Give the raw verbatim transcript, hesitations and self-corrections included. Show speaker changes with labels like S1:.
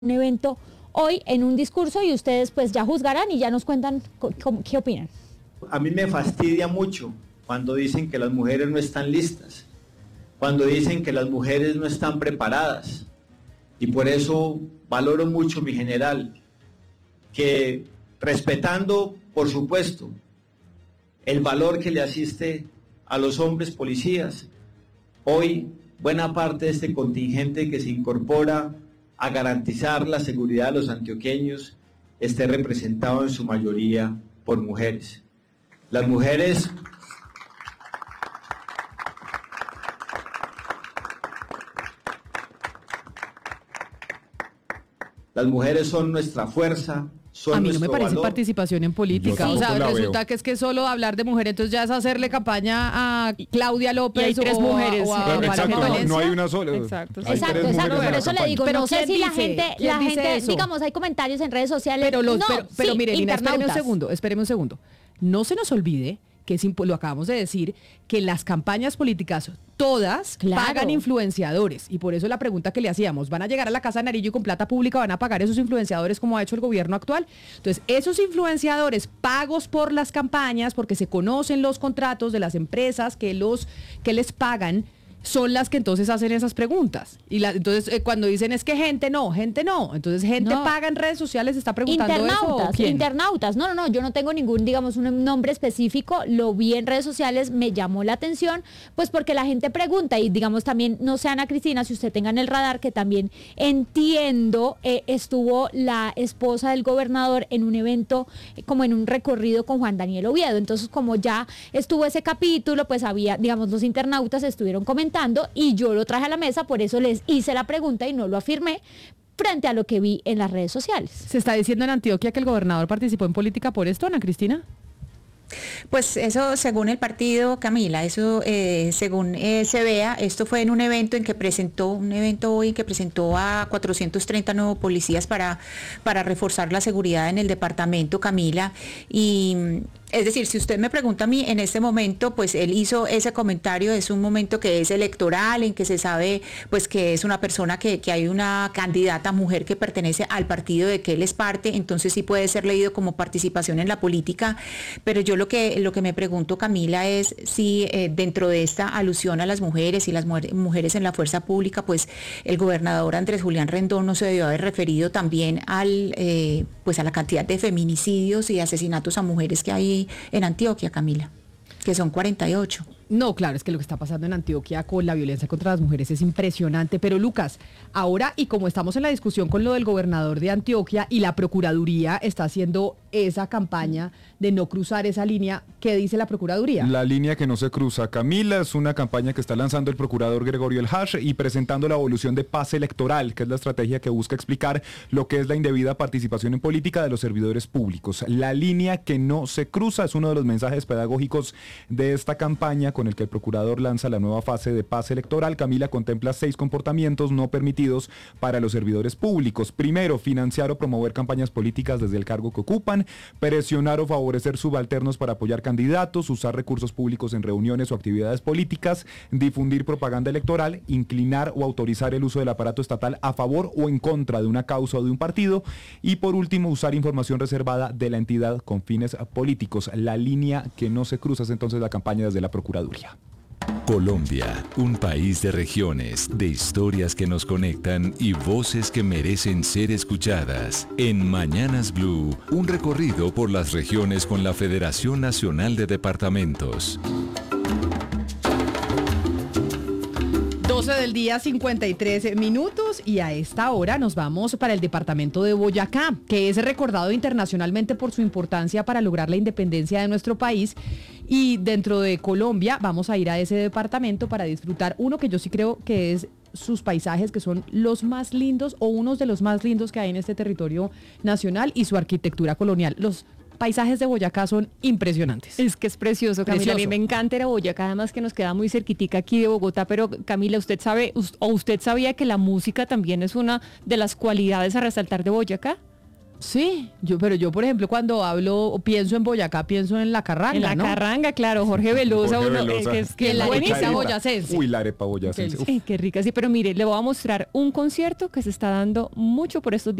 S1: un evento hoy en un discurso y ustedes pues ya juzgarán y ya nos cuentan qué opinan.
S2: A mí me fastidia mucho cuando dicen que las mujeres no están listas, cuando dicen que las mujeres no están preparadas, y por eso valoro mucho, mi general, que respetando, por supuesto, el valor que le asiste a los hombres policías, hoy buena parte de este contingente que se incorpora a garantizar la seguridad de los antioqueños esté representado en su mayoría por mujeres. Las mujeres las mujeres son nuestra fuerza. Son
S3: a mí no me parece
S2: valor.
S3: Participación en política. O sea, resulta veo. que es que solo hablar de mujer, entonces ya es hacerle campaña a Claudia López.
S1: Y hay tres
S3: o
S1: mujeres.
S3: A, o a
S4: exacto, no, no hay una sola.
S1: Exacto, exacto, exacto. Por eso le digo,
S3: pero
S1: no sé si
S3: dice,
S1: la gente, la gente,
S3: eso?
S1: digamos, hay comentarios en redes sociales.
S3: Pero, los,
S1: no,
S3: pero, pero
S1: sí,
S3: mire, Lina, espéreme un
S1: internautas.
S3: segundo, espéreme un segundo. No se nos olvide que es, lo acabamos de decir, que las campañas políticas todas
S1: claro.
S3: pagan influenciadores, y por eso la pregunta que le hacíamos, ¿van a llegar a la Casa de Nariño y con plata pública van a pagar esos influenciadores como ha hecho el gobierno actual? Entonces, esos influenciadores pagos por las campañas, porque se conocen los contratos de las empresas que, los, que les pagan, son las que entonces hacen esas preguntas. Y la, entonces eh, cuando dicen es que gente no, gente no. Entonces gente
S1: no.
S3: paga en redes sociales, está preguntando
S1: internautas,
S3: eso. ¿Quién?
S1: Internautas. No, no, no, yo no tengo ningún, digamos, un nombre específico. Lo vi en redes sociales, me llamó la atención, pues porque la gente pregunta y digamos también, no sé, Ana Cristina, si usted tenga en el radar, que también entiendo, eh, estuvo la esposa del gobernador en un evento, eh, como en un recorrido con Juan Daniel Oviedo. Entonces, como ya estuvo ese capítulo, pues había, digamos, los internautas estuvieron comentando y yo lo traje a la mesa, por eso les hice la pregunta y no lo afirmé frente a lo que vi en las redes sociales.
S3: ¿Se está diciendo en Antioquia que el gobernador participó en política por esto, Ana Cristina?
S5: Pues eso según el partido, Camila, eso eh, según eh, se vea, esto fue en un evento en que presentó, un evento hoy que presentó a cuatrocientos treinta nuevos policías para, para reforzar la seguridad en el departamento, Camila, y es decir, si usted me pregunta a mí en este momento, pues él hizo ese comentario, es un momento que es electoral, en que se sabe pues que es una persona que, que hay una candidata mujer que pertenece al partido de que él es parte, entonces sí puede ser leído como participación en la política, pero yo lo que, lo que me pregunto, Camila, es si eh, dentro de esta alusión a las mujeres y las mujer, mujeres en la fuerza pública, pues el gobernador Andrés Julián Rendón no se debió haber referido también al eh, pues a la cantidad de feminicidios y asesinatos a mujeres que hay en Antioquia, Camila, que son cuarenta y ocho.
S3: No, claro, es que lo que está pasando en Antioquia con la violencia contra las mujeres es impresionante, pero Lucas, ahora y como estamos en la discusión con lo del gobernador de Antioquia y la Procuraduría está haciendo esa campaña de no cruzar esa línea, ¿qué dice la Procuraduría?
S4: La línea que no se cruza, Camila, es una campaña que está lanzando el procurador Gregorio El Hash y presentando la evolución de pase electoral, que es la estrategia que busca explicar lo que es la indebida participación en política de los servidores públicos. La línea que no se cruza es uno de los mensajes pedagógicos de esta campaña con el que el procurador lanza la nueva fase de pase electoral. Camila, contempla seis comportamientos no permitidos para los servidores públicos. Primero, financiar o promover campañas políticas desde el cargo que ocupan, presionar o favorecer subalternos para apoyar candidatos, usar recursos públicos en reuniones o actividades políticas, difundir propaganda electoral, inclinar o autorizar el uso del aparato estatal a favor o en contra de una causa o de un partido, y por último, usar información reservada de la entidad con fines políticos. La línea que no se cruza es entonces la campaña desde la Procuraduría.
S6: Colombia, un país de regiones, de historias que nos conectan y voces que merecen ser escuchadas. En Mañanas Blue, un recorrido por las regiones con la Federación Nacional de Departamentos.
S3: doce del día, cincuenta y tres minutos, y a esta hora nos vamos para el departamento de Boyacá, que es recordado internacionalmente por su importancia para lograr la independencia de nuestro país. Y dentro de Colombia vamos a ir a ese departamento para disfrutar uno que yo sí creo que es sus paisajes, que son los más lindos o unos de los más lindos que hay en este territorio nacional, y su arquitectura colonial. Los paisajes de Boyacá son impresionantes.
S7: Es que es precioso, Camila.
S3: Precioso.
S7: A mí me encanta ir a Boyacá, además que nos queda muy cerquitica aquí de Bogotá, pero Camila, ¿usted sabe o usted sabía que la música también es una de las cualidades a resaltar de Boyacá?
S3: Sí, yo, pero yo, por ejemplo, cuando hablo o pienso en Boyacá, pienso en la carranga,
S7: En la
S3: ¿no?
S7: carranga, claro, Jorge Velosa,
S4: Jorge
S7: uno,
S4: Velosa.
S7: eh, que es que
S3: Y en la
S7: buenísimo.
S3: arepa boyacense.
S4: Uy, la arepa boyacense. Uf.
S7: Eh, qué rica, sí, pero mire, le voy a mostrar un concierto que se está dando mucho por estos días.